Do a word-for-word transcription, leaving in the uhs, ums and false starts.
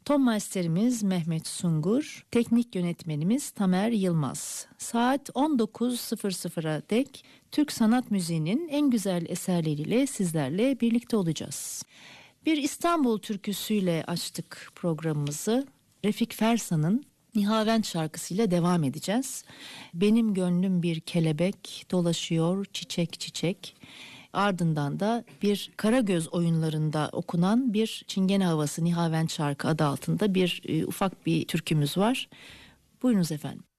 Ton masterimiz Mehmet Sungur, teknik yönetmenimiz Tamer Yılmaz. Saat on dokuz sıfıra dek Türk sanat müziğinin en güzel eserleriyle sizlerle birlikte olacağız. Bir İstanbul türküsüyle açtık programımızı. Refik Fersan'ın Nihavent şarkısıyla devam edeceğiz. Benim gönlüm bir kelebek dolaşıyor çiçek çiçek. Ardından da bir Karagöz oyunlarında okunan bir Çingene Havası Nihavent şarkı adı altında bir e, ufak bir türkümüz var. Buyurunuz efendim.